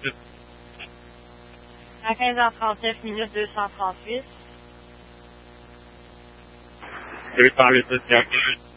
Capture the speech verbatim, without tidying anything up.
À quinze heures trente-neuf minutes deux cent trente-huit. Oui, par les sociétés.